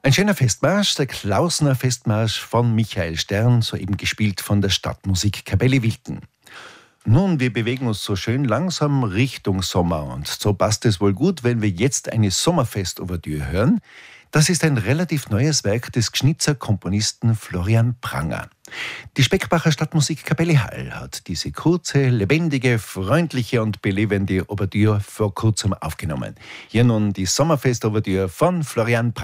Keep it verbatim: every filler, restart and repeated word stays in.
Ein schöner Festmarsch, der Klausner Festmarsch von Michael Stern, soeben gespielt von der Stadtmusikkapelle Wilten. Nun, wir bewegen uns so schön langsam Richtung Sommer und so passt es wohl gut, wenn wir jetzt eine Sommerfest-Ouvertüre hören. Das ist ein relativ neues Werk des Gschnitzer Komponisten Florian Pranger. Die Speckbacher Stadtmusikkapelle Hall hat diese kurze, lebendige, freundliche und belebende Ouvertüre vor kurzem aufgenommen. Hier nun die Sommerfest-Ouvertüre von Florian Pranger.